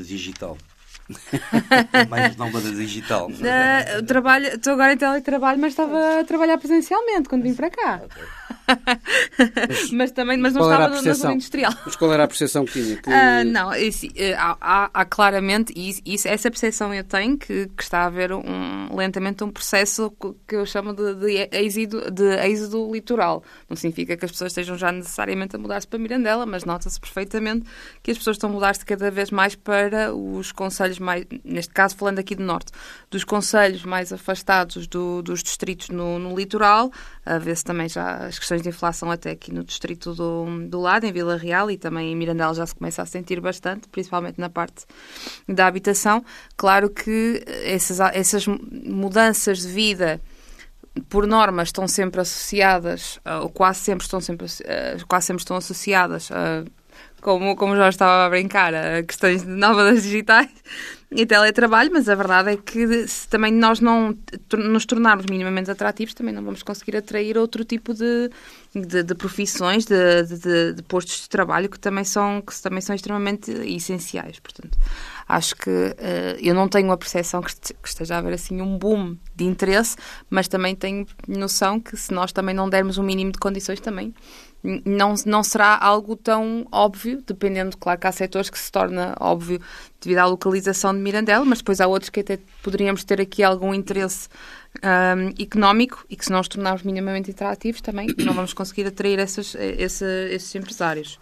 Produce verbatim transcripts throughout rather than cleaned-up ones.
digital. Mais nómada digital. Uh, trabalho, estou agora em teletrabalho, mas estava a trabalhar presencialmente quando vim para cá. Mas, mas também mas não estava na zona industrial. Mas qual era a percepção que tinha? Que... Uh, não, isso, uh, há, há, há claramente, e isso, essa percepção eu tenho, que, que está a haver um, lentamente um processo que eu chamo de, de, êxodo, de êxodo litoral. Não significa que as pessoas estejam já necessariamente a mudar-se para Mirandela, mas nota-se perfeitamente que as pessoas estão a mudar-se cada vez mais para os concelhos mais, neste caso falando aqui do norte, dos concelhos mais afastados do, dos distritos no, no litoral, a ver-se também já as questões de inflação até aqui no distrito do, do lado, em Vila Real, e também em Mirandela já se começa a sentir bastante, principalmente na parte da habitação. Claro que essas, essas mudanças de vida, por norma, estão sempre associadas, ou quase sempre estão, sempre, quase sempre estão associadas a, como, como já estava a brincar, a questões de nómadas digitais e teletrabalho, mas a verdade é que se também nós não nos tornarmos minimamente atrativos, também não vamos conseguir atrair outro tipo de, de, de profissões, de, de, de postos de trabalho que também são, que também são extremamente essenciais. Portanto, acho que uh, eu não tenho a percepção que, este, que esteja a haver assim um boom de interesse, mas também tenho noção que se nós também não dermos um mínimo de condições também Não, não será algo tão óbvio, dependendo, claro que há setores que se torna óbvio devido à localização de Mirandela, mas depois há outros que até poderíamos ter aqui algum interesse um, económico e que se não os tornarmos minimamente interativos também não vamos conseguir atrair essas, esse, esses empresários.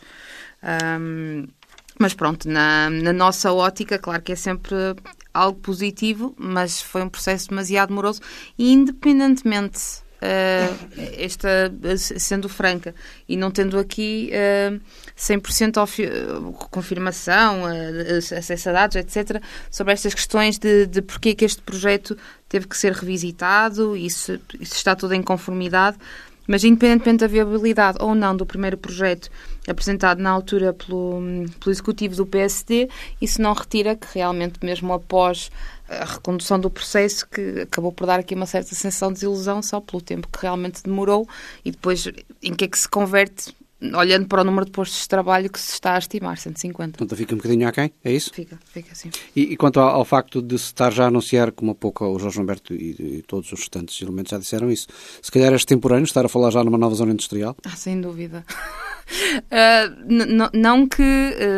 Um, mas pronto, na, na nossa ótica, claro que é sempre algo positivo, mas foi um processo demasiado demoroso e independentemente... Uh, esta, sendo franca e não tendo aqui uh, cem por cento ofi- confirmação, uh, acesso a dados, etcétera, sobre estas questões de, de porque é que este projeto teve que ser revisitado, isso, isso está tudo em conformidade, mas independentemente da viabilidade ou não do primeiro projeto apresentado na altura pelo, pelo Executivo do P S D, isso não retira que realmente mesmo após a recondução do processo, que acabou por dar aqui uma certa sensação de desilusão só pelo tempo que realmente demorou e depois em que é que se converte, olhando para o número de postos de trabalho que se está a estimar, cento e cinquenta. Então fica um bocadinho aquém, é isso? Fica, fica assim. E, e quanto ao, ao facto de se estar já a anunciar, como há pouco o Jorge Humberto e, e todos os restantes elementos já disseram isso, se calhar é extemporâneo estar a falar já numa nova zona industrial? Ah, sem dúvida. Uh, n- n- não, que,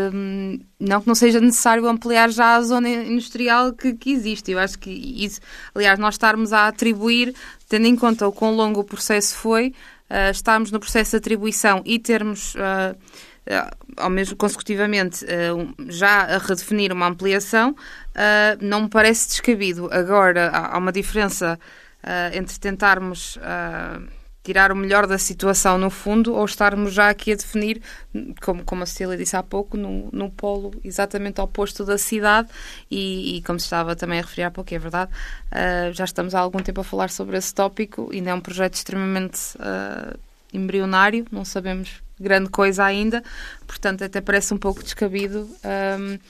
uh, não que não seja necessário ampliar já a zona industrial que, que existe. Eu acho que isso, aliás, nós estarmos a atribuir, tendo em conta o quão longo o processo foi, uh, estarmos no processo de atribuição e termos, uh, uh, ao mesmo consecutivamente, uh, já a redefinir uma ampliação, uh, não me parece descabido. Agora, há, há uma diferença uh, entre tentarmos... Uh, tirar o melhor da situação no fundo ou estarmos já aqui a definir, como, como a Cecília disse há pouco, no, no polo exatamente oposto da cidade e, e como se estava também a referir há pouco, é verdade, uh, já estamos há algum tempo a falar sobre esse tópico, ainda é um projeto extremamente uh, embrionário, não sabemos grande coisa ainda, portanto até parece um pouco descabido um,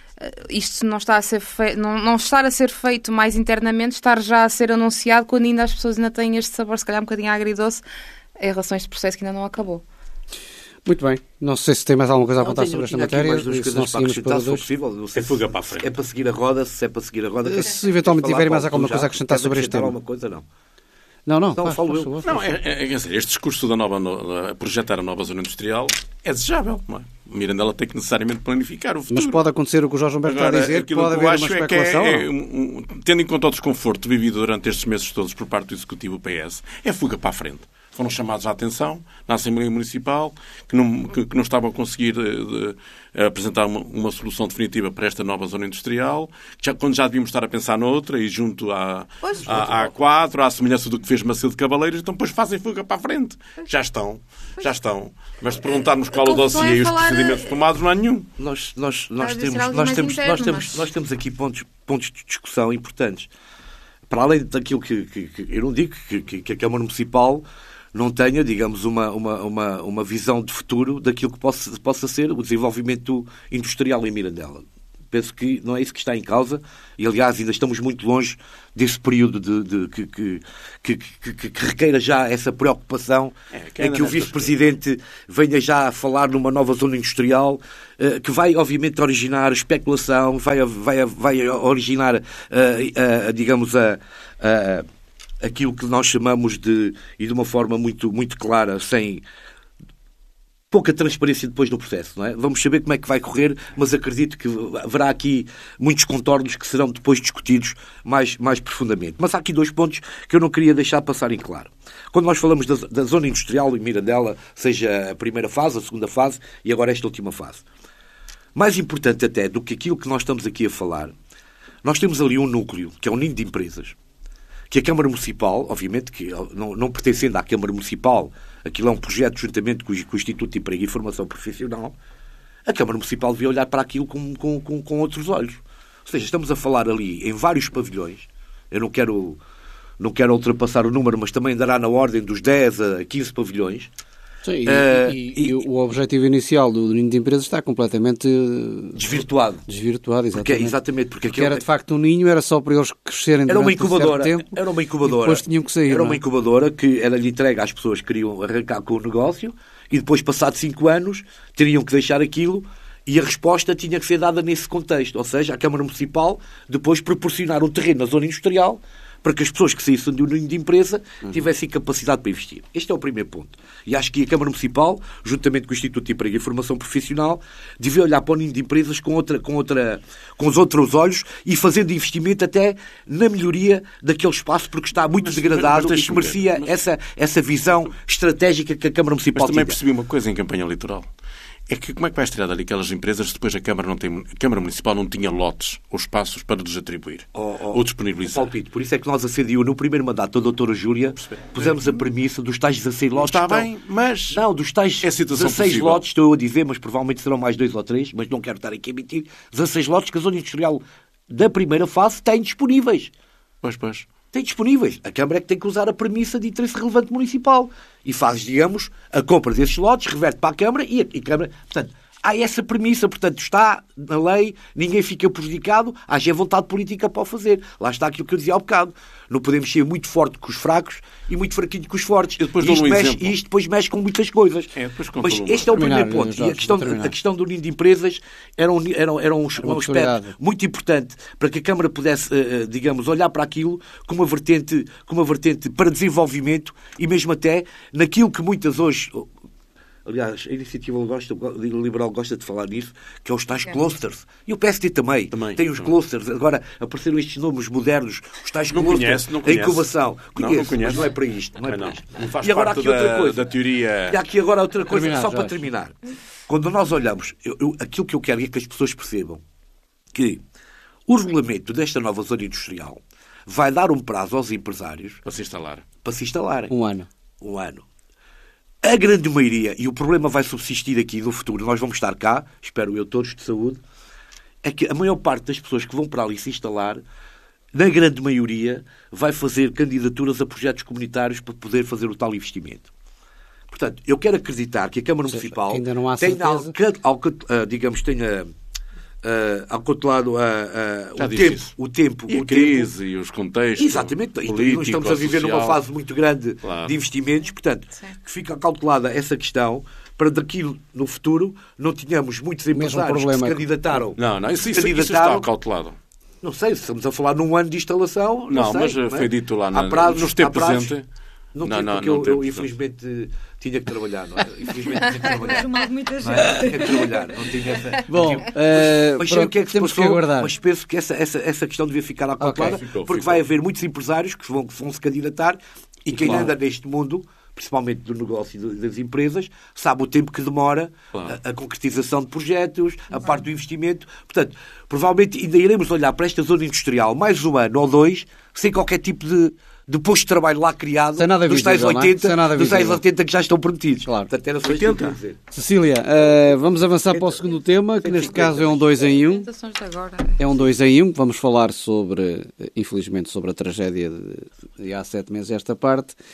isto não está a ser feito, não, não estar a ser feito mais internamente, estar já a ser anunciado quando ainda as pessoas ainda têm este sabor, se calhar um bocadinho agridoce, em relação a este processo que ainda não acabou. Muito bem. Não sei se tem mais alguma coisa a apontar tenho, sobre esta tinha matéria. Mais duas se coisas não para seguimos acrescentar, para se for dois. possível. Não sei É fuga para a frente. É para seguir a roda, se é para seguir a roda. Se eventualmente tiverem mais alguma coisa a acrescentar sobre este tema. Alguma coisa, não. Não, não. Então, faz, falo faz, eu. faz, Não, faz. é, é, quer dizer, este discurso da nova, no, projetar a nova zona industrial é desejável, não é? Mirandela tem que necessariamente planificar o futuro. Mas pode acontecer o que o Jorge Humberto está a dizer, que pode haver uma especulação. É que é, é, um, um, tendo em conta o desconforto vivido durante estes meses todos por parte do Executivo P S, é fuga para a frente. Foram chamados à atenção na Assembleia Municipal que não, que, que não estavam a conseguir de, de, apresentar uma, uma solução definitiva para esta nova zona industrial, já, quando já devíamos estar a pensar noutra e junto à, à, à quatro, à semelhança do que fez Macedo de Cavaleiros, então depois fazem fuga para a frente. Já estão, já estão. Mas se perguntarmos qual é o dossiê e os procedimentos tomados, não há nenhum. Nós, nós, nós, Deve temos, ser algo nós, mais temos, interno, nós, temos, mas- nós temos aqui pontos, pontos de discussão importantes. Para além daquilo que... que, que eu não digo que, que, que a Câmara Municipal não tenha, digamos, uma, uma, uma, uma visão de futuro daquilo que possa, possa ser o desenvolvimento industrial em Mirandela. Penso que não é isso que está em causa e, aliás, ainda estamos muito longe desse período de, de, que, que, que, que, que requeira já essa preocupação é, que em que o vice-presidente venha já a falar numa nova zona industrial uh, que vai, obviamente, originar especulação, vai, vai, vai originar, uh, uh, digamos, a... Uh, aquilo que nós chamamos de, e de uma forma muito, muito clara, sem pouca transparência depois no processo, não é? Vamos saber como é que vai correr, mas acredito que haverá aqui muitos contornos que serão depois discutidos mais, mais profundamente. Mas há aqui dois pontos que eu não queria deixar passar em claro. Quando nós falamos da, da zona industrial em Mirandela, seja a primeira fase, a segunda fase e agora esta última fase, mais importante até do que aquilo que nós estamos aqui a falar, nós temos ali um núcleo, que é um ninho de empresas, que a Câmara Municipal, obviamente, que não, não pertencendo à Câmara Municipal, aquilo é um projeto juntamente com o, com o Instituto de Emprego e Formação Profissional, a Câmara Municipal devia olhar para aquilo com, com, com, com outros olhos. Ou seja, estamos a falar ali em vários pavilhões, eu não quero, não quero ultrapassar o número, mas também dará na ordem dos dez a quinze pavilhões. Sim, e, uh, e, e, e o objetivo inicial do ninho de empresas está completamente desvirtuado. Desvirtuado, exatamente. Porque, exatamente porque, porque era de facto um ninho, era só para eles crescerem durante era uma incubadora, um certo tempo. Era uma incubadora. E depois tinham que sair. Era não? uma incubadora que era-lhe entregue às pessoas que queriam arrancar com o negócio e depois, passados cinco anos, teriam que deixar aquilo e a resposta tinha que ser dada nesse contexto. Ou seja, a Câmara Municipal depois proporcionar um terreno na zona industrial para que as pessoas que saíssem de um ninho de empresa tivessem capacidade para investir. Este é o primeiro ponto. E acho que a Câmara Municipal, juntamente com o Instituto de Emprego e Formação Profissional, devia olhar para o ninho de empresas com, outra, com, outra, com os outros olhos e fazendo investimento até na melhoria daquele espaço, porque está muito mas, degradado mas, mas, e que merecia mas, essa, essa visão estratégica que a Câmara Municipal tinha. Mas também tinha. percebi uma coisa em campanha eleitoral. É que como é que vais tirar dali aquelas empresas se depois a Câmara, não tem, a Câmara Municipal não tinha lotes ou espaços para lhes atribuir oh, oh, ou disponibilizar? Palpite. Por isso é que nós, a C D U, no primeiro mandato da doutora Júlia, pusemos a premissa dos tais dezasseis lotes. Está estão... bem, mas... Não, dos tais é dezasseis lotes, estou eu a dizer, mas provavelmente serão mais dois ou três, mas não quero estar aqui a mentir, dezasseis lotes que a zona industrial da primeira fase tem disponíveis. Pois, pois. Tem disponíveis. A Câmara é que tem que usar a premissa de interesse relevante municipal. E faz, digamos, a compra desses lotes, reverte para a Câmara e a, e a Câmara... Portanto, há essa premissa, portanto, está na lei, ninguém fica prejudicado, haja vontade política para o fazer. Lá está aquilo que eu dizia há bocado. Não podemos ser muito forte com os fracos e muito fraquinho com os fortes. E depois e isto, um mexe, e isto depois mexe com muitas coisas. É, mas este é o primeiro ponto. E a questão, a questão do ninho de empresas era um, era, era um, um aspecto muito importante para que a Câmara pudesse, digamos, olhar para aquilo como uma vertente, como uma vertente para desenvolvimento e mesmo até naquilo que muitas hoje... Aliás, a iniciativa liberal gosta de falar nisso, que é os tais clusters. E o P S D também, também tem os também. clusters. Agora apareceram estes nomes modernos, os tais não clusters, conhece, não a incubação. Conheço, não, não conheço. Mas não é para isto. Não, é para não. isto. Não faz e agora parte aqui da, outra coisa. da teoria... E aqui agora outra coisa, terminar, só já. para terminar. Quando nós olhamos, eu, eu, aquilo que eu quero é que as pessoas percebam que o regulamento desta nova zona industrial vai dar um prazo aos empresários para se instalar. Para se instalarem. Um ano. Um ano. A grande maioria, e o problema vai subsistir aqui no futuro, nós vamos estar cá, espero eu todos de saúde, é que a maior parte das pessoas que vão para ali se instalar, na grande maioria, vai fazer candidaturas a projetos comunitários para poder fazer o tal investimento. Portanto, eu quero acreditar que a Câmara seja, Municipal ainda não há tenha, ao, ao, digamos, tenha... Uh, ao controlado uh, uh, o, tempo, o tempo, e a o crise tempo. E os contextos. Exatamente. Político, nós estamos a viver social. numa fase muito grande claro. de investimentos, portanto, Sim. que fica calculada essa questão para daqui no futuro não tenhamos muitos empresários que se candidataram. Não, não, isso, isso, isso está calculado. Não sei, se estamos a falar num ano de instalação. Não, não sei, mas não foi é? dito lá na, prazos, nos tempos presente. Não, não, não, não, porque não eu, tem, eu infelizmente tinha que trabalhar, não é? Infelizmente tinha que trabalhar. Mal de muita gente. Não é? Tinha que trabalhar, não tinha essa... Bom, não tinha... uh, mas pronto, o que é que se temos passou, que aguardar. Mas penso que essa, essa, essa questão devia ficar à calculada, okay. porque ficou. vai haver muitos empresários que vão, que vão se candidatar e quem claro. anda neste mundo, principalmente do negócio e das empresas, sabe o tempo que demora claro. a, a concretização de projetos, a claro. parte do investimento. Portanto, provavelmente ainda iremos olhar para esta zona industrial mais um ano ou dois, sem qualquer tipo de, de posto de trabalho lá criado, dos tais oitenta, dos tais oitenta que já estão prometidos. Claro. Portanto, era só isto que eu dizer. Cecília, uh, vamos avançar para o segundo tema, que neste caso é um dois em um. É um dois em um. Vamos falar sobre, infelizmente, sobre a tragédia de, de há sete meses esta parte.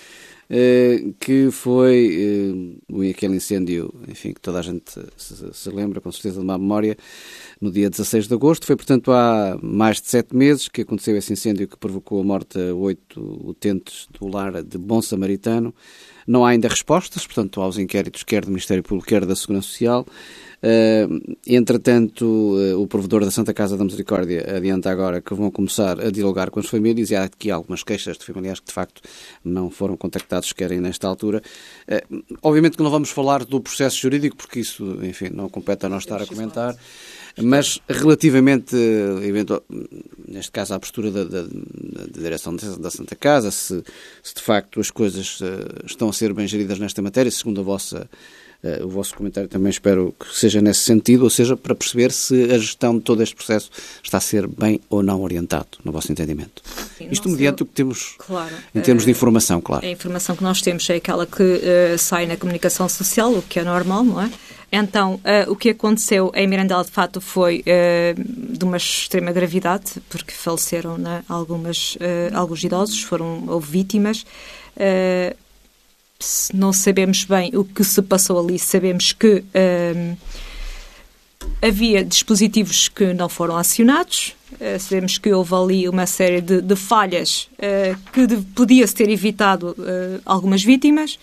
uh, que foi uh, aquele incêndio, enfim, que toda a gente se, se lembra, com certeza, de má memória, no dia dezasseis de agosto. Foi, portanto, há mais de sete meses que aconteceu esse incêndio que provocou a morte a oito utentes do lar de Bom Samaritano. Não há ainda respostas, portanto, aos inquéritos quer do Ministério Público, quer da Segurança Social. Uh, entretanto, uh, o provedor da Santa Casa da Misericórdia adianta agora que vão começar a dialogar com as famílias, e há aqui algumas queixas de familiares que, de facto, não foram contactados sequer nesta altura. Uh, obviamente que não vamos falar do processo jurídico, porque isso, enfim, não compete a nós estar a comentar, mas relativamente, eventual, neste caso, à postura da, da, da direção da Santa Casa, se, se de facto as coisas uh, estão a ser bem geridas nesta matéria, segundo a vossa Uh, o vosso comentário também espero que seja nesse sentido, ou seja, para perceber se a gestão de todo este processo está a ser bem ou não orientado, no vosso entendimento. Sim, Isto mediante sei... o que temos, claro, em termos uh, de informação, claro. A informação que nós temos é aquela que uh, sai na comunicação social, o que é normal, não é? Então, uh, o que aconteceu em Mirandela, de facto, foi uh, de uma extrema gravidade, porque faleceram, né, algumas, uh, alguns idosos, foram, houve vítimas. Uh, Não sabemos bem o que se passou ali, sabemos que um, havia dispositivos que não foram acionados, uh, sabemos que houve ali uma série de, de falhas uh, que de, podia-se ter evitado uh, algumas vítimas.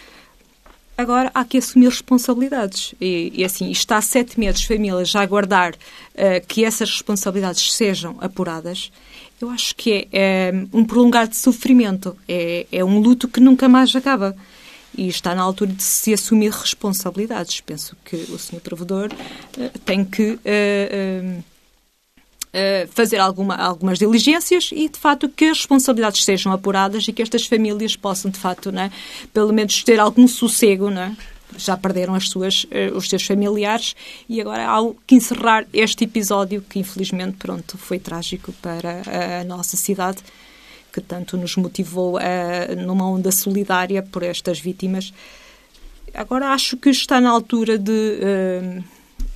Agora há que assumir responsabilidades e, e assim, está há sete meses famílias a aguardar uh, que essas responsabilidades sejam apuradas. Eu acho que é, é um prolongar de sofrimento, é, é um luto que nunca mais acaba. E está na altura de se assumir responsabilidades. Penso que o senhor Provedor uh, tem que uh, uh, uh, fazer alguma, algumas diligências e, de facto, que as responsabilidades sejam apuradas e que estas famílias possam, de facto, né, pelo menos ter algum sossego, né? Já perderam as suas, uh, os seus familiares e agora há que encerrar este episódio que, infelizmente, pronto, foi trágico para a, a nossa cidade, que tanto nos motivou uh, numa onda solidária por estas vítimas. Agora acho que está na altura de, uh,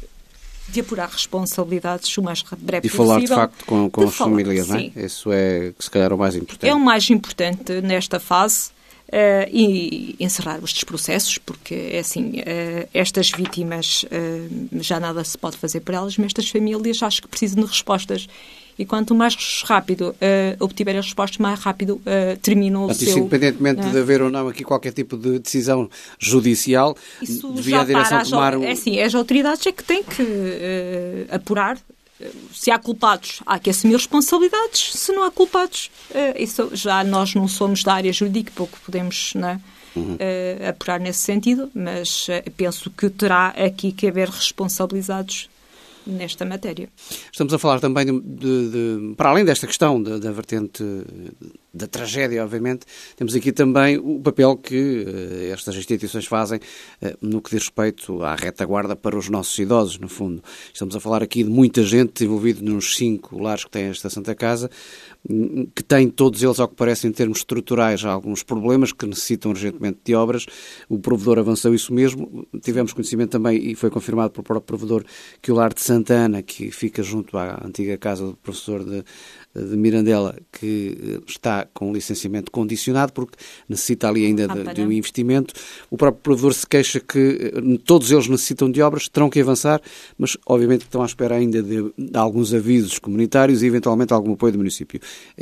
de apurar responsabilidades o mais breve e possível. E falar, de facto, com, com de as falar, famílias, sim. Não é? Isso é, se calhar, o mais importante. É o mais importante nesta fase. Uh, e encerrar estes processos, porque é assim, uh, estas vítimas uh, já nada se pode fazer por elas, mas estas famílias acho que precisam de respostas e quanto mais rápido uh, obtiverem as respostas, mais rápido uh, terminam o seu... Independentemente uh, de haver ou não aqui qualquer tipo de decisão judicial, devia a direção tomar... O... É assim, as autoridades é que têm que uh, apurar. Se há culpados, há que assumir responsabilidades. Se não há culpados, uh, isso já nós não somos da área jurídica, pouco podemos, não é, uhum. uh, apurar nesse sentido, mas uh, penso que terá aqui que haver responsabilizados nesta matéria. Estamos a falar também, de, de, de, para além desta questão da, da vertente da tragédia, obviamente, temos aqui também o papel que uh, estas instituições fazem uh, no que diz respeito à retaguarda para os nossos idosos, no fundo. Estamos a falar aqui de muita gente envolvida nos cinco lares que têm esta Santa Casa, que têm todos eles, ao que parece, em termos estruturais, alguns problemas que necessitam urgentemente de obras. O provedor avançou isso mesmo. Tivemos conhecimento também, e foi confirmado pelo próprio provedor, que o lar de Santa Ana, que fica junto à antiga casa do professor de, de Mirandela, que está com licenciamento condicionado, porque necessita ali ainda de, de um investimento. O próprio provedor se queixa que todos eles necessitam de obras, terão que avançar, mas obviamente estão à espera ainda de, de alguns avisos comunitários e eventualmente algum apoio do município.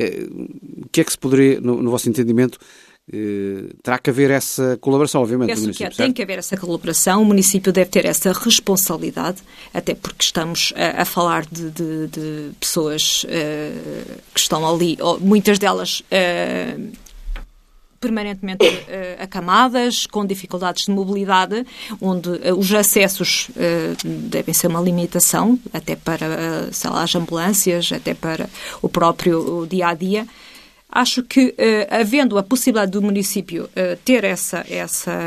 O que é que se poderia, no, no vosso entendimento, eh, terá que haver essa colaboração, obviamente, Penso do município, que tem que haver essa colaboração, o município deve ter essa responsabilidade, até porque estamos a, a falar de, de, de pessoas uh, que estão ali, ou, muitas delas uh, permanentemente uh, acamadas, com dificuldades de mobilidade, onde uh, os acessos uh, devem ser uma limitação, até para, uh, sei lá, as ambulâncias, até para o próprio dia-a-dia. Acho que, uh, havendo a possibilidade do município uh, ter essa, essa,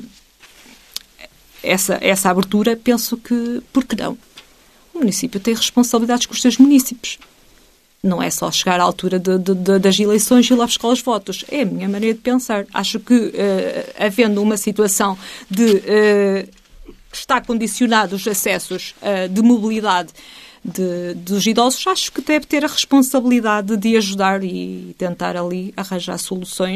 essa, essa abertura, penso que, por que não? O município tem responsabilidades com os seus municípios. Não é só chegar à altura de, de, de, das eleições e ir lá buscar os votos. É a minha maneira de pensar. Acho que, uh, havendo uma situação de uh, que está condicionado os acessos uh, de mobilidade De, dos idosos, acho que deve ter a responsabilidade de ajudar e tentar ali arranjar soluções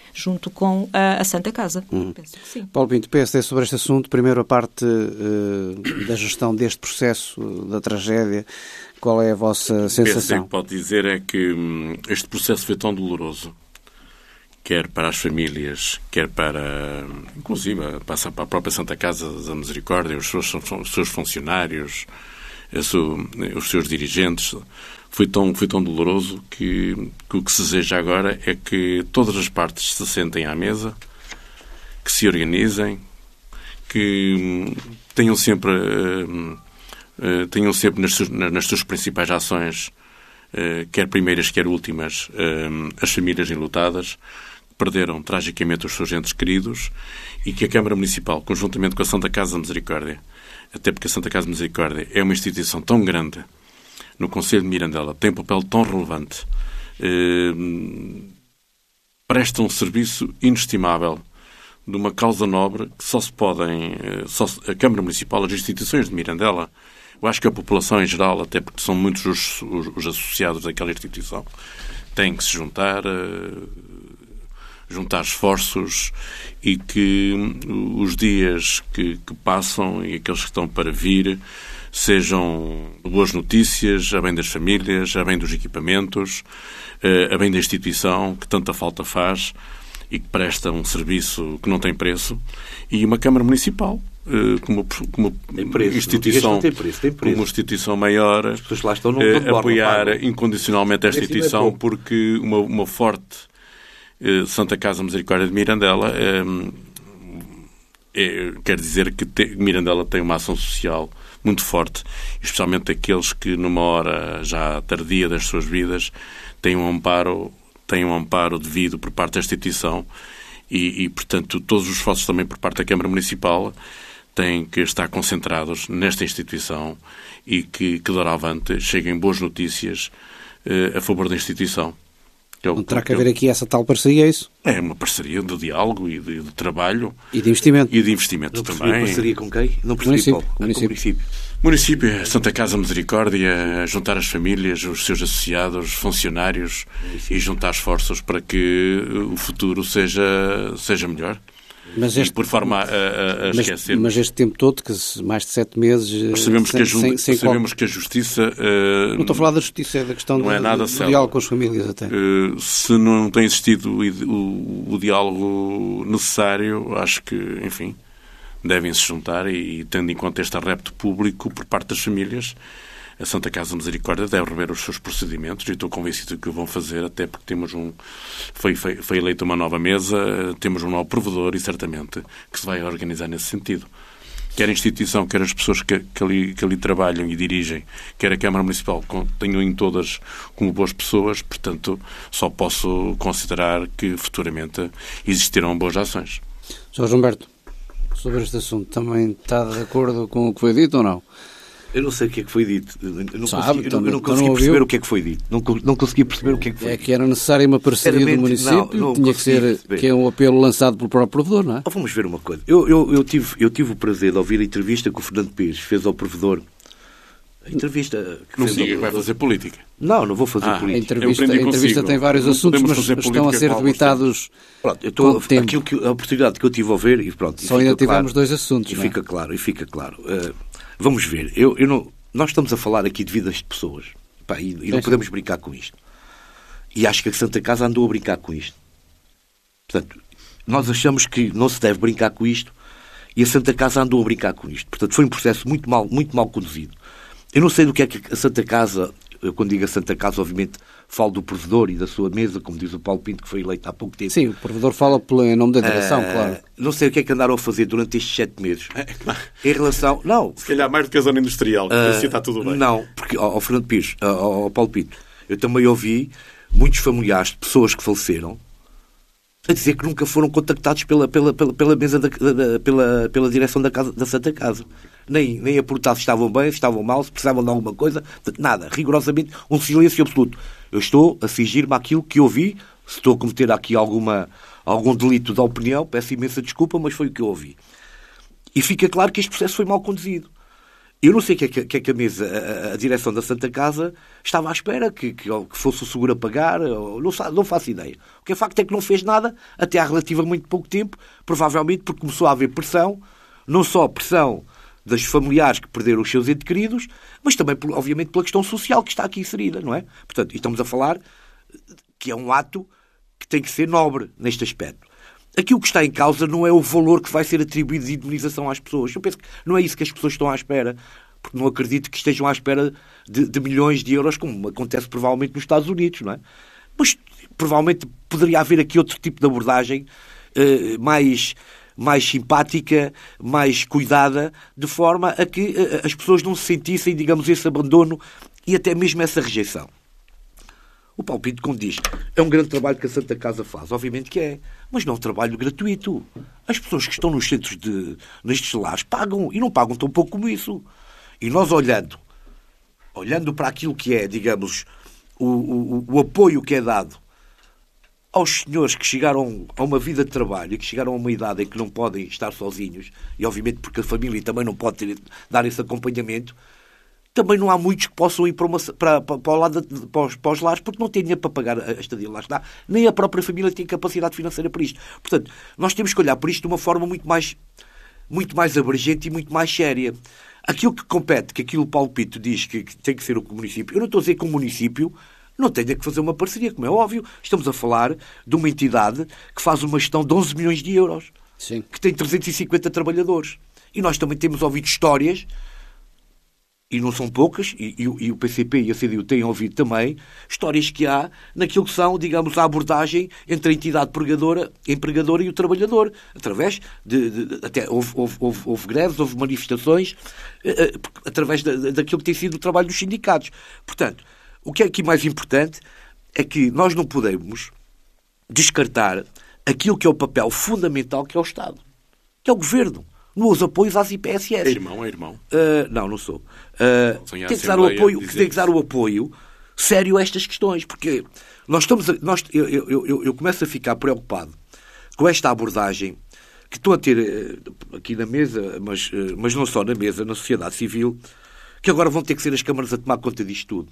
junto com a, a Santa Casa. Hum. Penso que sim. Paulo Pinto, P S D, sobre este assunto, primeiro a parte uh, da gestão deste processo, da tragédia, qual é a vossa sensação? O P S D que pode dizer é que hum, este processo foi tão doloroso, quer para as famílias, quer para, inclusive, passa para a própria Santa Casa da Misericórdia, os seus, os seus funcionários, os seus dirigentes, foi tão, foi tão doloroso que, que o que se deseja agora é que todas as partes se sentem à mesa, que se organizem, que tenham sempre, tenham sempre nas suas, nas suas principais ações, quer primeiras, quer últimas, as famílias enlutadas, que perderam tragicamente os seus entes queridos, e que a Câmara Municipal, conjuntamente com a Santa Casa da Misericórdia, até porque a Santa Casa de Misericórdia é uma instituição tão grande, no Concelho de Mirandela, tem um papel tão relevante, eh, presta um serviço inestimável de uma causa nobre que só se podem, só se, a Câmara Municipal, as instituições de Mirandela, eu acho que a população em geral, até porque são muitos os, os, os associados daquela instituição, têm que se juntar, eh, juntar esforços, e que os dias que, que passam e aqueles que estão para vir sejam boas notícias, a bem das famílias, a bem dos equipamentos, a bem da instituição que tanta falta faz e que presta um serviço que não tem preço, e uma Câmara Municipal como, como preço, instituição, tem preço, tem preço. como instituição maior, as pessoas lá estão, não, eh, não apoiar borram, incondicionalmente esta instituição, porque uma, uma forte eh, Santa Casa Misericórdia de Mirandela eh, é, quer dizer que te, Mirandela tem uma ação social muito forte, especialmente aqueles que numa hora já tardia das suas vidas têm um amparo, têm um amparo devido por parte da instituição, e, e portanto todos os esforços também por parte da Câmara Municipal têm que estar concentrados nesta instituição, e que, que doravante cheguem boas notícias eh, a favor da instituição. É o, não terá que haver aqui essa tal parceria, é isso? É uma parceria de diálogo e de, de trabalho. E de investimento. E de investimento não também. Parceria com quem? Não percebi, município, Paulo. município. Com município. Município, Santa Casa Misericórdia, juntar as famílias, os seus associados, funcionários, município. E juntar esforços para que o futuro seja, seja melhor. Mas este, e por forma a, a, a mas, esquecer. Mas este tempo todo, que mais de sete meses... Mas sabemos, sem, que, a, sem, sem sabemos qual... que a Justiça... Uh, não estou a falar da Justiça, é da questão não do, é nada do, do diálogo com as famílias até. Uh, se não tem existido o, o, o diálogo necessário, acho que, enfim, devem-se juntar, e, tendo em conta este repto público por parte das famílias, a Santa Casa Misericórdia deve rever os seus procedimentos, e estou convencido de que o vão fazer, até porque temos um, foi, foi, foi eleita uma nova mesa, temos um novo provedor, e certamente que se vai organizar nesse sentido. Quer a instituição, quer as pessoas que, que, ali, que ali trabalham e dirigem, quer a Câmara Municipal, tenho em todas como boas pessoas, portanto, só posso considerar que futuramente existirão boas ações. senhor Humberto, sobre este assunto, também está de acordo com o que foi dito ou não? Eu não sei o que é que foi dito. Eu não Sabe, consegui, então, eu não então consegui não perceber ouviu? o que é que foi dito. Não, não consegui perceber o que é que foi É dito. que era necessária uma parceria do município, não, não tinha que ser perceber. que é um apelo lançado pelo próprio provedor, não é? Oh, vamos ver uma coisa. Eu, eu, eu, tive, eu tive o prazer de ouvir a entrevista que o Fernando Pires fez ao provedor. A entrevista que Não fez diga ao que vai fazer política. Não, não vou fazer Ah, A política. entrevista, Eu a aprendi entrevista consigo. tem vários Não assuntos, podemos mas fazer estão a política ser com alguns debitados Pronto, eu estou, com tempo. aquilo que, a oportunidade que eu tive a ver, e pronto, e Só fica ainda tivemos claro, dois assuntos, E não é? fica claro, e fica claro. Uh, vamos ver. Eu, eu não, nós estamos a falar aqui de vidas de pessoas. Pá, e, e não Sim, podemos sim. brincar com isto. E acho que a Santa Casa andou a brincar com isto. Portanto, nós achamos que não se deve brincar com isto, e a Santa Casa andou a brincar com isto. Portanto, foi um processo muito mal, muito mal conduzido. Eu não sei do que é que a Santa Casa, eu, quando digo a Santa Casa, obviamente falo do provedor e da sua mesa, como diz o Paulo Pinto, que foi eleito há pouco tempo. Sim, o provedor fala pelo, em nome da direção, Ah, claro. Não sei o que é que andaram a fazer durante estes sete meses. Em relação... Não. Se calhar mais do que a zona industrial, que Ah, assim está tudo bem. Não, porque ao, ao Fernando Pires, ao, ao Paulo Pinto, eu também ouvi muitos familiares de pessoas que faleceram a dizer que nunca foram contactados pela, pela, pela, pela mesa da, da, pela, pela direção da, casa, da Santa Casa. Nem, nem a perguntar se estavam bem, se estavam mal, se precisavam de alguma coisa. Nada. Rigorosamente um silêncio absoluto. Eu estou a fingir-me àquilo que ouvi. Se estou a cometer aqui alguma, algum delito de opinião, peço imensa desculpa, mas foi o que eu ouvi. E fica claro que este processo foi mal conduzido. Eu não sei o que é que, que, é que a mesa, a, a direção da Santa Casa estava à espera, que, que, que fosse o seguro a pagar, ou, não, não faço ideia. O que é facto é que não fez nada até há relativamente pouco tempo, provavelmente porque começou a haver pressão, não só pressão das familiares que perderam os seus entes queridos, mas também, obviamente, pela questão social que está aqui inserida, não é? Portanto, estamos a falar que é um ato que tem que ser nobre neste aspecto. Aqui o que está em causa não é o valor que vai ser atribuído de indemnização às pessoas. Eu penso que não é isso que as pessoas estão à espera, porque não acredito que estejam à espera de, de milhões de euros, como acontece provavelmente nos Estados Unidos, não é? Mas provavelmente poderia haver aqui outro tipo de abordagem eh, mais, mais simpática, mais cuidada, de forma a que eh, as pessoas não se sentissem, digamos, esse abandono e até mesmo essa rejeição. O Paulo Pinto, como diz, é um grande trabalho que a Santa Casa faz. Obviamente que é. Mas não é um trabalho gratuito. As pessoas que estão nos centros de... nestes lares pagam. E não pagam tão pouco como isso. E nós olhando, olhando para aquilo que é, digamos, o, o, o apoio que é dado aos senhores que chegaram a uma vida de trabalho e que chegaram a uma idade em que não podem estar sozinhos, e obviamente porque a família também não pode ter, dar esse acompanhamento, também não há muitos que possam ir para, uma, para, para, para, o lado de, para, os, para os lares, porque não têm dinheiro para pagar a estadia lá está. Nem a própria família tem capacidade financeira para isto. Portanto, nós temos que olhar para isto de uma forma muito mais, muito mais abrangente e muito mais séria. Aquilo que compete, que aquilo que Paulo Pinto diz que, que tem que ser o município, eu não estou a dizer que o município não tenha que fazer uma parceria, como é óbvio. Estamos a falar de uma entidade que faz uma gestão de onze milhões de euros, Sim. que tem trezentos e cinquenta trabalhadores. E nós também temos ouvido histórias, e não são poucas, e, e, e o P C P e a C D U têm ouvido também, histórias que há naquilo que são, digamos, a abordagem entre a entidade empregadora, empregadora e o trabalhador, através de... de, de até houve, houve, houve, houve greves, houve manifestações, eh, através da, daquilo que tem sido o trabalho dos sindicatos. Portanto, o que é aqui mais importante é que nós não podemos descartar aquilo que é o papel fundamental que é o Estado, que é o Governo, nos apoios às I P S S. É irmão, é irmão? Uh, não, não sou. Uh, tem, que dar o apoio, tem que dar o apoio sério a estas questões, porque nós estamos a, nós, eu, eu, eu, eu começo a ficar preocupado com esta abordagem que estou a ter aqui na mesa, mas, mas não só na mesa, na sociedade civil, que agora vão ter que ser as câmaras a tomar conta disto tudo.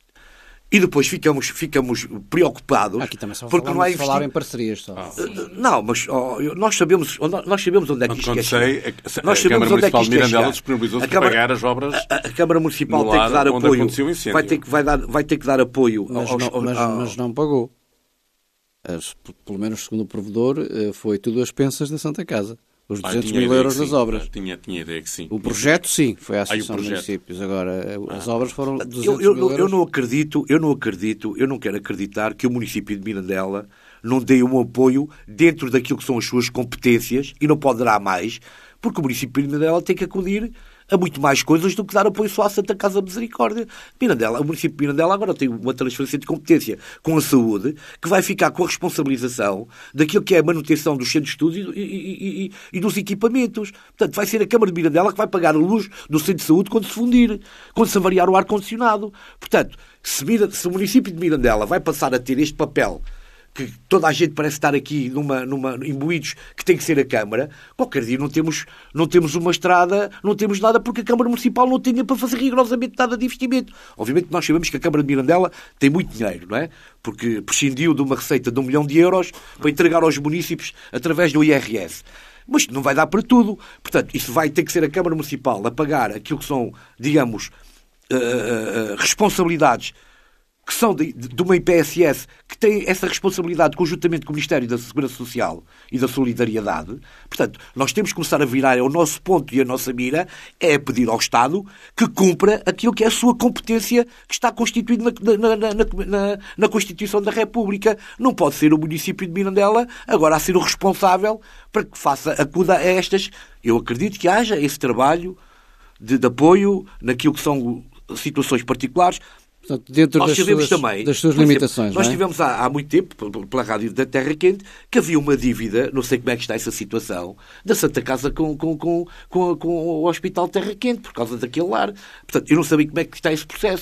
E depois ficamos, ficamos preocupados. Aqui também só porque não há falar em parcerias. Só. Ah, não, mas oh, nós, sabemos, nós sabemos onde é que isto quer chegar. Nós sabemos onde é que isto quer chegar. Disponibilizou-se para pagar as obras. A, a, a Câmara Municipal tem que dar apoio. Vai ter que, vai dar, vai ter que dar apoio. Mas, aos, não, mas, aos, mas não pagou. As, pelo menos segundo o provedor, foi tudo as pensas da Santa Casa. Os duzentos mil euros das obras. Tinha, tinha ideia que sim. O projeto, sim, foi a Associação de Municípios. Agora, as ah. obras foram duzentos eu, eu, mil euros. Eu não acredito, eu não acredito, eu não quero acreditar que o município de Mirandela não dê um apoio dentro daquilo que são as suas competências e não pode dar mais, porque o município de Mirandela tem que acudir a muito mais coisas do que dar apoio só à Santa Casa Misericórdia. Mirandela, o município de Mirandela agora tem uma transferência de competência com a saúde, que vai ficar com a responsabilização daquilo que é a manutenção dos centros de estudo e, e, e, e dos equipamentos. Portanto, vai ser a Câmara de Mirandela que vai pagar a luz do centro de saúde quando se fundir, quando se avariar o ar-condicionado. Portanto, se, se o município de Mirandela vai passar a ter este papel, que toda a gente parece estar aqui numa, numa, imbuídos, que tem que ser a Câmara, qualquer dia não temos, não temos uma estrada, não temos nada, porque a Câmara Municipal não tinha para fazer rigorosamente nada de investimento. Obviamente nós sabemos que a Câmara de Mirandela tem muito dinheiro, não é? Porque prescindiu de uma receita de um milhão de euros para entregar aos municípios através do I R S. Mas não vai dar para tudo. Portanto, isso vai ter que ser a Câmara Municipal a pagar aquilo que são, digamos, uh, uh, responsabilidades que são de, de uma I P S S que tem essa responsabilidade conjuntamente com o Ministério da Segurança Social e da Solidariedade. Portanto, nós temos que começar a virar, é o nosso ponto e a nossa mira, é pedir ao Estado que cumpra aquilo que é a sua competência que está constituído na, na, na, na, na Constituição da República. Não pode ser o município de Mirandela agora a ser o responsável para que faça, acuda a estas. Eu acredito que haja esse trabalho de, de apoio naquilo que são situações particulares. Portanto, dentro nós das sabemos suas, também, das suas exemplo, limitações. Nós não é? tivemos há, há muito tempo, pela rádio da Terra Quente, que havia uma dívida, não sei como é que está essa situação, da Santa Casa com, com, com, com, com o Hospital Terra Quente, por causa daquele lar. Portanto, eu não sabia como é que está esse processo.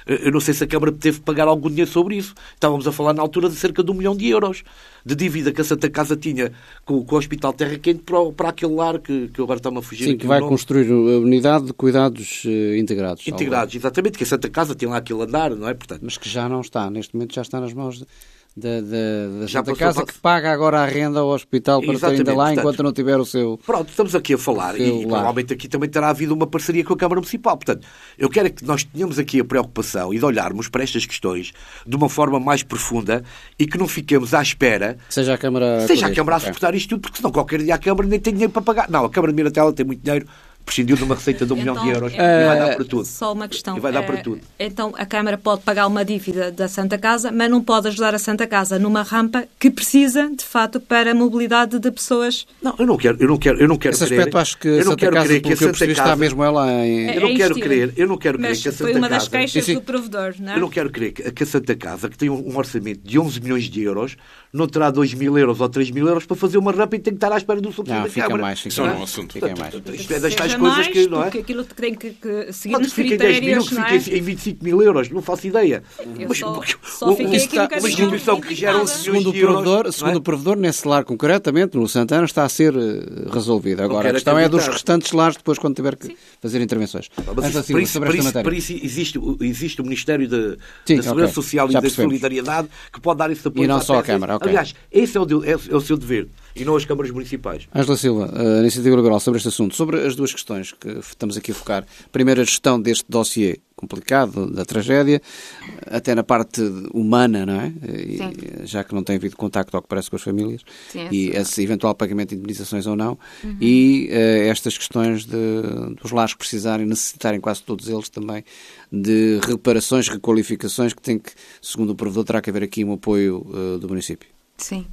Eu não sei se a Câmara teve que pagar algum dinheiro sobre isso. Estávamos a falar na altura de cerca de um milhão de euros de dívida que a Santa Casa tinha com, com o Hospital Terra Quente para, para aquele lar que, que agora está-me a fugir. Sim, que vai construir a unidade de cuidados uh, integrados. Integrados, exatamente, que a Santa Casa tem lá aquele andar, não é? Portanto, mas que já não está, neste momento já está nas mãos de... Da, da, da Santa Casa, que paga agora a renda ao hospital para ter ainda lá, portanto, enquanto não tiver o seu... Pronto, estamos aqui a falar e, e provavelmente aqui também terá havido uma parceria com a Câmara Municipal. Portanto, eu quero que nós tenhamos aqui a preocupação e de olharmos para estas questões de uma forma mais profunda e que não fiquemos à espera... Seja a Câmara... Seja a Câmara a suportar isto tudo, porque senão qualquer dia a Câmara nem tem dinheiro para pagar. Não, a Câmara de Mirandela tem muito dinheiro, prescindiu de uma receita de um então, milhão de euros é, e vai dar para tudo. Só uma questão. E vai dar é, para tudo. Então, a Câmara pode pagar uma dívida da Santa Casa, mas não pode ajudar a Santa Casa numa rampa que precisa, de fato, para a mobilidade de pessoas. Não, eu não quero, eu não quero, eu não quero Esse crer. aspecto acho que eu não Santa quero Casa, crer que a Santa Casa está mesmo ela em... Eu não é quero estilo. crer, eu não quero crer mas que a Santa foi uma das Casa... queixas sim, sim. do provedor, não é? Eu não quero crer que a Santa Casa, que tem um orçamento de onze milhões de euros, não terá dois mil euros ou três mil euros para fazer uma rampa e tem que estar à espera do subsídio Não, da fica Câmara. mais, fica Isso é mais. um assunto. Fica mais. Isto é das tais Seja coisas mais, que, não é? porque aquilo tem que, que seguir Pode os que fique em dez mil, critérios, que não é? fique em vinte e cinco mil euros, não faço ideia. Eu Mas, só, porque só um- fiquei um- aqui um bocadinho uma instituição que gera um indignada. Segundo o de euros, provedor, não é? segundo o provedor, nesse lar concretamente, no Santana, está a ser uh, resolvido. Agora, a quero questão é dos acreditar. restantes lares depois, quando tiver que fazer intervenções. Mas Angela isso, Silva, por isso, sobre por esta isso, matéria. por isso existe, o- existe o Ministério de, Sim, da Segurança ok. Social e Já da percebemos. Solidariedade que pode dar esse apoio. E não para só a peças. Câmara, ok. Aliás, esse é o, de- é o seu dever e não as câmaras municipais. Angela Silva, a Iniciativa Liberal, sobre este assunto, sobre as duas questões que estamos aqui a focar. Primeiro, a gestão deste dossiê complicado, da tragédia, até na parte humana, não é? E, Sim. já que não tem havido contacto, ao que parece, com as famílias, Sim, e sim. esse eventual pagamento de indemnizações ou não, uhum. e uh, estas questões de, dos lares que precisarem, necessitarem quase todos eles também, de reparações, requalificações, que tem que, segundo o provedor, terá que haver aqui um apoio uh, do município. Sim.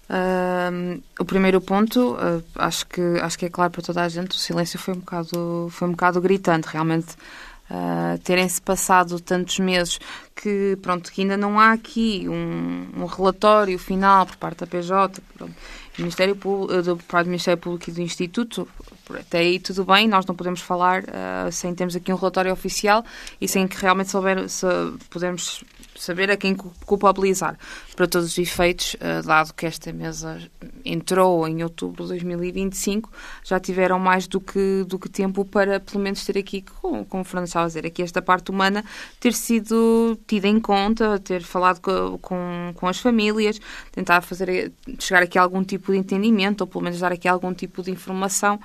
Uh, o primeiro ponto, uh, acho, que, acho que é claro para toda a gente, o silêncio foi um bocado, foi um bocado gritante, realmente. Uh, terem-se passado tantos meses que, pronto, que ainda não há aqui um, um relatório final por parte da P J, pronto, do Ministério Público, do, do Ministério Público e do Instituto, até aí tudo bem, nós não podemos falar uh, sem termos aqui um relatório oficial e sem que realmente souber, se, podemos saber a quem culpabilizar. Para todos os efeitos, uh, dado que esta mesa entrou em outubro de dois mil e vinte e cinco, já tiveram mais do que, do que tempo para, pelo menos, ter aqui, como, como o Fernando estava a dizer, aqui esta parte humana, ter sido tida em conta, ter falado com, com, com as famílias, tentar fazer, chegar aqui a algum tipo de entendimento, ou pelo menos dar aqui algum tipo de informação,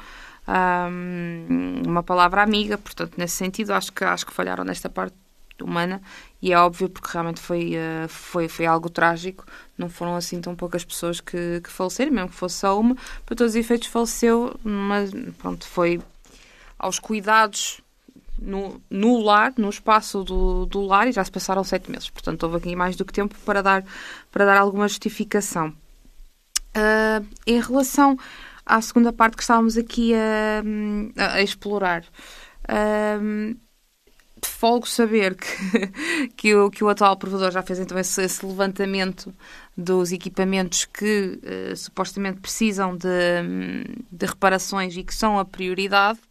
um, uma palavra amiga. Portanto, nesse sentido, acho que, acho que falharam nesta parte humana, e é óbvio porque realmente foi, uh, foi, foi algo trágico. Não foram assim tão poucas pessoas que, que faleceram, mesmo que fosse só uma, para todos os efeitos faleceu, mas pronto, foi aos cuidados no, no lar, no espaço do, do lar, e já se passaram sete meses, portanto houve aqui mais do que tempo para dar, para dar alguma justificação. Uh, em relação à segunda parte que estávamos aqui a, a, a explorar, uh, de folgo saber que, que, o, que o atual provedor já fez então esse, esse levantamento dos equipamentos que uh, supostamente precisam de, de reparações e que são a prioridade.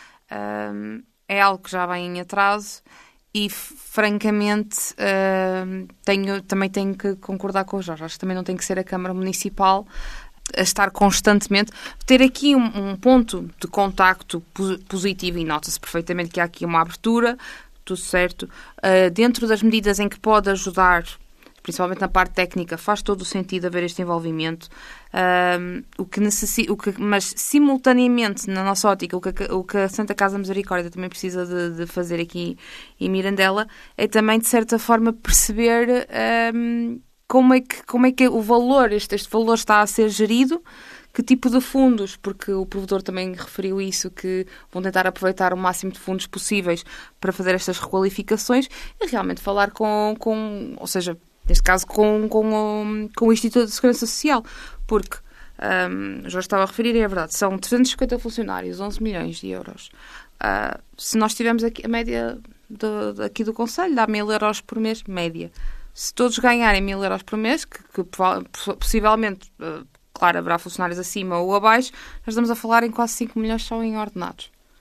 Uh, é algo que já vem em atraso e, francamente, uh, tenho, também tenho que concordar com o Jorge. Acho que também não tem que ser a Câmara Municipal a estar constantemente, ter aqui um, um ponto de contacto positivo, e nota-se perfeitamente que há aqui uma abertura, tudo certo, uh, dentro das medidas em que pode ajudar, principalmente na parte técnica, faz todo o sentido haver este envolvimento, uh, o que necessita, o que, mas simultaneamente, na nossa ótica, o que, o que a Santa Casa Misericórdia também precisa de, de fazer aqui em Mirandela é também, de certa forma, perceber um, como, é que, como é que o valor, este, este valor está a ser gerido, que tipo de fundos, porque o provedor também referiu isso, que vão tentar aproveitar o máximo de fundos possíveis para fazer estas requalificações, e realmente falar com, com ou seja, neste caso com, com, o, com o Instituto de Segurança Social, porque, um, já estava a referir, é verdade, são trezentos e cinquenta funcionários, onze milhões de euros. Uh, se nós tivermos aqui a média do, aqui do Conselho, dá mil euros por mês, média. Se todos ganharem mil euros por mês, que, que possivelmente, uh, claro, haverá funcionários acima ou abaixo, nós estamos a falar em quase cinco milhões só em ordenados.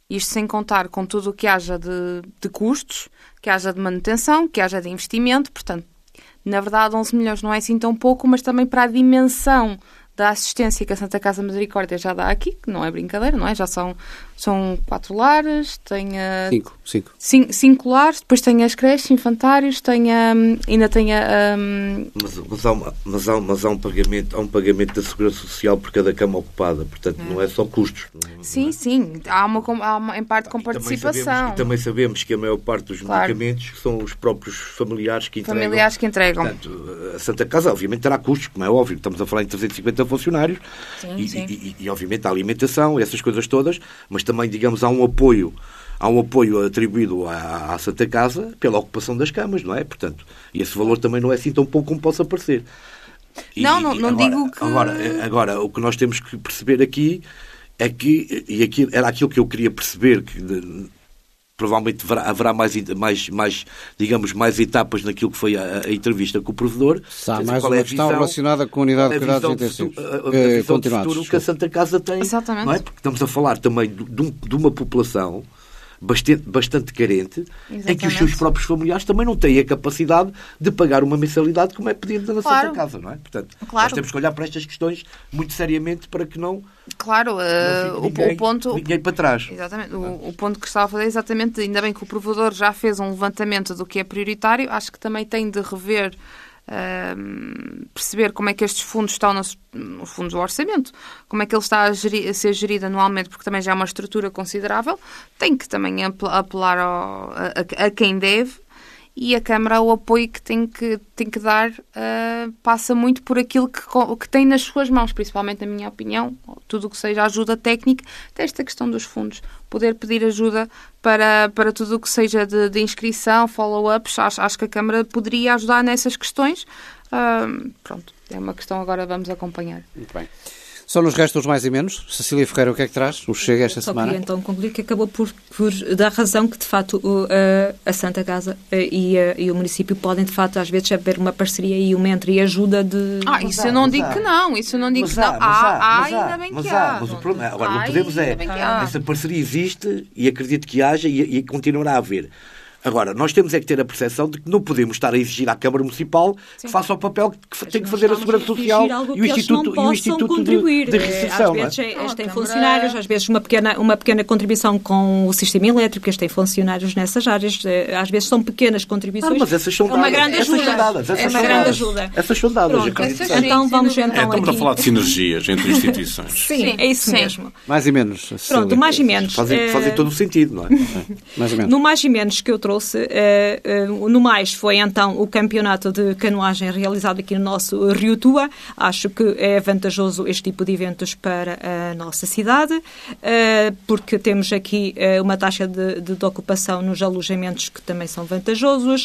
Isto sem contar com tudo o que haja de, de custos, que haja de manutenção, que haja de investimento. Portanto, na verdade, onze milhões não é assim tão pouco, mas também para a dimensão da assistência que a Santa Casa Misericórdia já dá aqui, que não é brincadeira, não é? Já são, são quatro lares, tem a... Cinco, cinco. Cinco, cinco lares, depois tem as creches, infantários, tem a, ainda tem a... Um... Mas, mas, há uma, mas, há, mas há um pagamento, há um pagamento da Segurança Social por cada cama ocupada, portanto é. não é só custos. Não, sim, não é? sim, há uma, há uma em parte com e participação. Também sabemos, e também sabemos que a maior parte dos claro. medicamentos são os próprios familiares que entregam. Familiares que entregam. Portanto, a Santa Casa obviamente terá custos, como é óbvio, estamos a falar em trezentos e cinquenta funcionários, sim, e, sim. E, e, e obviamente a alimentação, essas coisas todas, mas também, digamos, há um apoio, há um apoio atribuído à, à Santa Casa pela ocupação das camas, não é? Portanto, e esse valor também não é assim tão pouco como possa parecer. E, não, não, não agora, digo que... Agora, agora, o que nós temos que perceber aqui é que, e aqui, era aquilo que eu queria perceber, que de, provavelmente haverá, haverá mais, mais, mais, digamos, mais etapas naquilo que foi a, a entrevista com o provedor. Se há mais uma é questão visão, relacionada com a unidade de cuidados intensivos. A, a, a visão de futuro que a Santa Casa tem. Exatamente. Não é? Porque estamos a falar também de, de, de uma população bastante, bastante carente, Exatamente. em que os seus próprios familiares também não têm a capacidade de pagar uma mensalidade como é pedido na claro. Santa Casa, não é? Portanto, claro. nós temos que olhar para estas questões muito seriamente para que não... Claro, não uh, ninguém, o ponto... Ninguém para trás. Exatamente. O, o ponto que estava a fazer é exatamente, ainda bem que o provedor já fez um levantamento do que é prioritário, acho que também tem de rever, uh, perceber como é que estes fundos estão nos, nos fundos do orçamento, como é que ele está a, gerir, a ser gerido anualmente, porque também já é uma estrutura considerável, tem que também apelar ao, a, a quem deve. E a Câmara, o apoio que tem que, tem que dar, uh, passa muito por aquilo que, que tem nas suas mãos, principalmente, na minha opinião, tudo o que seja ajuda técnica, desta questão dos fundos. Poder pedir ajuda para, para tudo o que seja de, de inscrição, follow-ups, acho, acho que a Câmara poderia ajudar nessas questões. Uh, pronto, é uma questão agora, vamos acompanhar. Muito bem. Só nos restam os mais e menos. Cecília Ferreira, o que é que traz? O Chega esta Só semana? Só queria então concluir que acabou por, por dar razão que, de facto, o, a, a Santa Casa e, a, e o município podem, de facto, às vezes haver uma parceria e uma entre e ajuda de... Ah, isso eu não digo que não. Isso eu não digo que não. Há, ainda bem que há. Mas o problema, agora, não podemos é... Essa parceria existe e acredito que haja e, e continuará a haver. Agora, nós temos é que ter a percepção de que não podemos estar a exigir à Câmara Municipal Sim. que faça o papel que Mas tem que fazer a Segurança Social e o Instituto, e o instituto de, de Recepção. Às vezes é? eles têm funcionários, às vezes uma pequena, uma pequena contribuição com o sistema elétrico, eles têm funcionários nessas áreas, às vezes são pequenas contribuições. Ah, mas essas são dadas. É uma grande ajuda. Essas dadas, essas é uma grande ajuda. Essas são dadas. Pronto, essas então vamos então é, estamos aqui... a falar de sinergias entre instituições. Sim, Sim, é isso Sim. mesmo. Mais e menos. Cecília. Pronto, mais e menos. Fazem, é... fazem todo o sentido, não é? mais e menos. No mais e menos que eu trouxe... É... No mais foi então o campeonato de canoagem realizado aqui no nosso Rio Tua. Acho que é vantajoso este tipo de eventos para a nossa cidade, porque temos aqui uma taxa de, de, de ocupação nos alojamentos que também são vantajosos,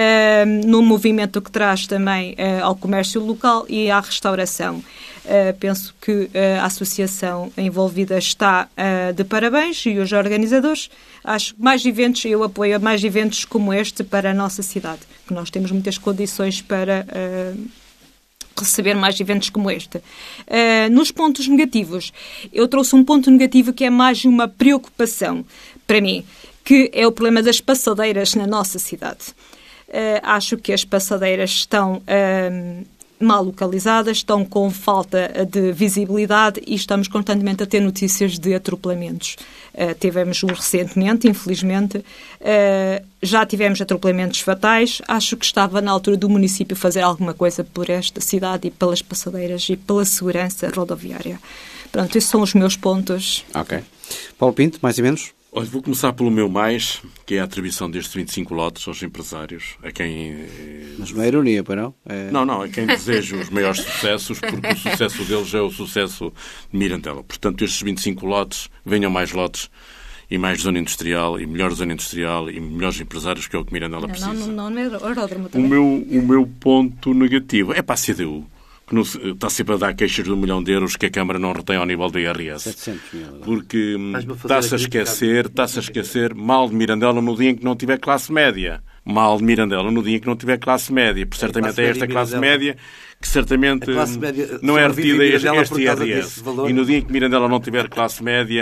no movimento que traz também ao comércio local e à restauração. Uh, penso que uh, a associação envolvida está uh, de parabéns e os organizadores. Acho que mais eventos, eu apoio a mais eventos como este para a nossa cidade, que nós temos muitas condições para uh, receber mais eventos como este. Uh, nos pontos negativos, eu trouxe um ponto negativo que é mais uma preocupação para mim, que é o problema das passadeiras na nossa cidade. Uh, acho que as passadeiras estão... Uh, mal localizadas, estão com falta de visibilidade e estamos constantemente a ter notícias de atropelamentos. Uh, tivemos um recentemente, infelizmente, uh, já tivemos atropelamentos fatais. Acho que estava na altura do município fazer alguma coisa por esta cidade e pelas passadeiras e pela segurança rodoviária. Pronto, esses são os meus pontos. Ok. Paulo Pinto, mais ou menos? Olha, vou começar pelo meu mais, que é a atribuição destes vinte e cinco lotes aos empresários, a quem... Mas não é ironia, para não? É... Não, não, a quem desejo os maiores sucessos, porque o sucesso deles é o sucesso de Mirandela. Portanto, estes vinte e cinco lotes, venham mais lotes e mais zona industrial, e melhor zona industrial, e melhores empresários, que é o que Mirandela precisa. Não, não, não é aeródromo também. O meu, o meu ponto negativo é para a C D U. Que não, está sempre a dar queixas de um milhão de euros que a Câmara não retém ao nível do I R S. setecentos mil. Porque está-se a esquecer, está-se a esquecer mal de Mirandela no dia em que não tiver classe média. Mal de Mirandela no dia em que não tiver classe média. Por certamente é esta classe média que certamente não é retida este I R S. E no dia em que Mirandela não tiver classe média,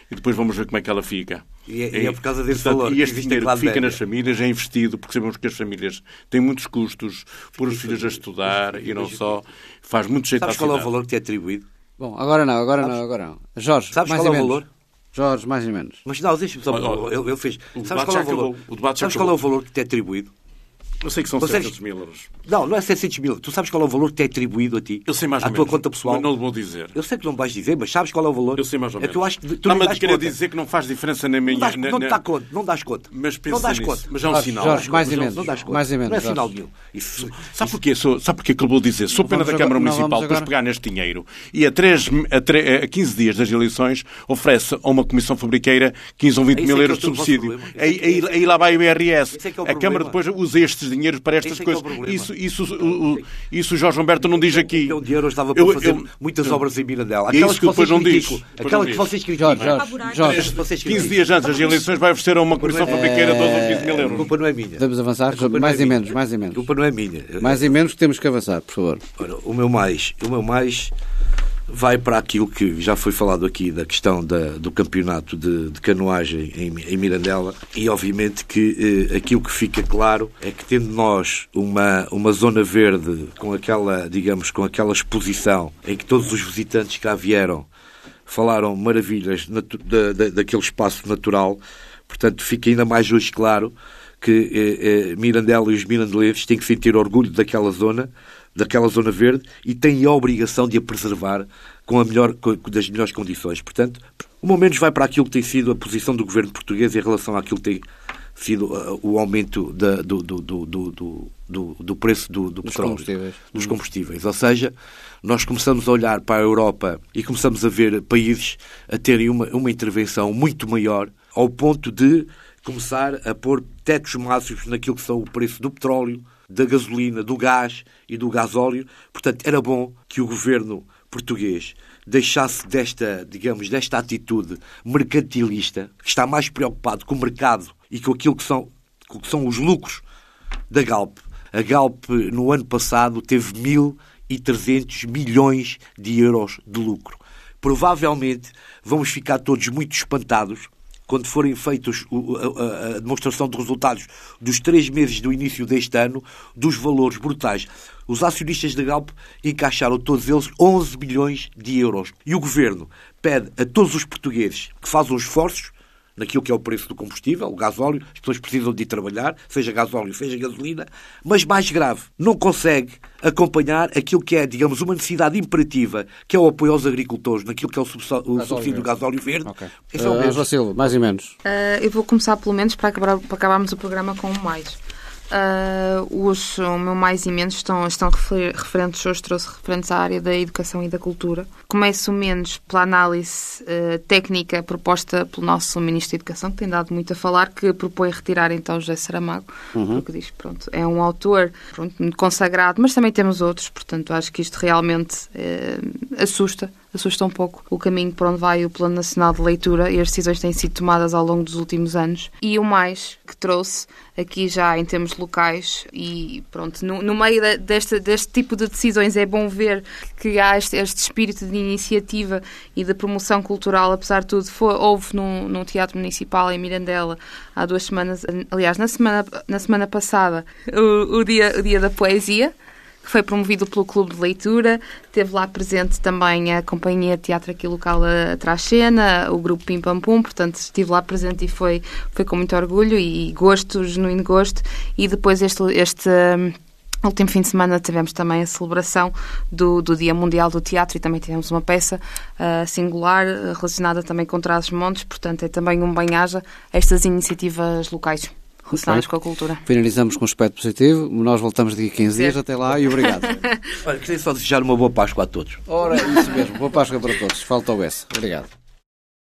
e depois vamos ver como é que ela fica. E é, e é por causa desse portanto, valor. E este dinheiro que fica nas famílias é investido, porque sabemos que as famílias têm muitos custos, pôr os filhos a estudar e não só. Faz muito jeito à cidade. Sabes qual é o valor que te é atribuído? Bom, agora não, agora Sabes? não, agora não. Jorge, Sabes mais qual é o menos. valor? Jorge, mais ou menos. Mas não, deixa-me só... Oh, oh, ele, ele fez... O Sabes qual é o valor? O debate Sabes qual é o valor que te é atribuído? Eu sei que são Consegues... setecentos mil euros. Não, não é setecentos mil. Tu sabes qual é o valor que te é atribuído a ti? Eu sei mais ou menos. À tua conta pessoal? Mas não lhe vou dizer. Eu sei que não vais dizer, mas sabes qual é o valor? Eu sei mais ou menos. É que eu acho que tu não não mas dás querer conta. dizer que não faz diferença na minha... Não, dás, na, não na... te dá conta. Não dás conta. Mas não dás nisso. conta. Mas é um Jorge, sinal. Jorge, mais ou menos. Não dás conta. Mais ou menos, não é Jorge. sinal nenhum. Isso... Sabe porquê? Sou, sabe porquê que eu vou dizer? Sou pena da Câmara agora, Municipal depois pegar neste dinheiro e a, três, a, três, a quinze dias das eleições oferece a uma comissão fabriqueira quinze ou vinte mil euros de subsídio. Aí, aí, aí lá vai o I R S. É é a Câmara depois usa estes dinheiros para estas é coisas. É isso, isso, o, isso o Jorge Humberto não diz aqui. Um milhão de euros estava para eu, fazer eu, muitas eu, obras em Mirandela. Aquelas que, que depois não diz. Aquela que vocês criticam. Jorge, Jorge, Jorge. quinze dias antes das eleições vai oferecer a uma comissão fabriqueira doze ou quinze mil euros. A culpa não é minha. Vamos avançar? Mais e menos, mais e menos. A culpa não é minha. Mais e menos que temos que avançar, por favor. Ora, o meu mais, o meu mais vai para aquilo que já foi falado aqui, da questão da, do campeonato de, de canoagem em, em Mirandela, e obviamente que eh, aquilo que fica claro é que, tendo nós uma, uma zona verde com aquela, digamos, com aquela exposição em que todos os visitantes que cá vieram falaram maravilhas natu- da, da, daquele espaço natural, portanto fica ainda mais hoje claro que eh, eh, Mirandela e os mirandelenses têm que sentir orgulho daquela zona, daquela zona verde, e têm a obrigação de a preservar com a melhor, com, das melhores condições. Portanto, o meu menos vai para aquilo que tem sido a posição do governo português em relação àquilo que tem sido uh, o aumento da, do, do, do, do, do, do preço do, do dos petróleo, combustíveis. dos combustíveis. Ou seja, nós começamos a olhar para a Europa e começamos a ver países a terem uma, uma intervenção muito maior, ao ponto de começar a pôr tetos máximos naquilo que são o preço do petróleo, da gasolina, do gás e do gasóleo. Portanto, era bom que o governo português deixasse desta, digamos, desta atitude mercantilista, que está mais preocupado com o mercado e com aquilo que são, com que são os lucros da Galp. A Galp, no ano passado, teve mil e trezentos milhões de euros de lucro. Provavelmente vamos ficar todos muito espantados quando forem feitos a, a, a demonstração de resultados dos três meses do início deste ano, dos valores brutais. Os acionistas da Galp encaixaram todos eles onze milhões de euros. E o Governo pede a todos os portugueses que façam esforços naquilo que é o preço do combustível, o gasóleo, as pessoas precisam de ir trabalhar, seja gasóleo, seja gasolina, mas mais grave, não consegue acompanhar aquilo que é, digamos, uma necessidade imperativa, que é o apoio aos agricultores, naquilo que é o, o subsídio do gasóleo verde. Okay. Esse é o uh, Silva, mais e menos. Uh, eu vou começar pelo menos para, acabar, para acabarmos o programa com um mais. Uh, os, o meu mais e menos estão, estão refer, referentes, hoje trouxe referentes à área da educação e da cultura. Começo menos pela análise uh, técnica proposta pelo nosso Ministro da Educação, que tem dado muito a falar, que propõe retirar então José Saramago, uhum. porque diz, pronto, é um autor pronto, consagrado, mas também temos outros, portanto acho que isto realmente uh, assusta. Assusta um pouco o caminho para onde vai o Plano Nacional de Leitura e as decisões têm sido tomadas ao longo dos últimos anos. E o mais que trouxe aqui já em termos locais e pronto, no, no meio de, deste, deste tipo de decisões é bom ver que há este, este espírito de iniciativa e de promoção cultural, apesar de tudo. Foi, houve num, num teatro municipal em Mirandela há duas semanas, aliás, na semana, na semana passada, o, o, dia, o dia da poesia, que foi promovido pelo Clube de Leitura. Teve lá presente também a Companhia de Teatro aqui local Atrás Cena, o grupo Pim Pam Pum, portanto estive lá presente e foi, foi com muito orgulho e gosto, genuíno gosto. E depois este, este um, último fim de semana tivemos também a celebração do, do Dia Mundial do Teatro e também tivemos uma peça uh, singular uh, relacionada também com Trás-os-Montes, portanto é também um bem-aja a estas iniciativas locais relacionadas com a cultura. Finalizamos com um aspecto positivo. Nós voltamos daqui a quinze dias. Até lá e obrigado. Olha, queria só desejar uma boa Páscoa a todos. Ora, é isso mesmo. Boa Páscoa para todos. Falta o S. Obrigado.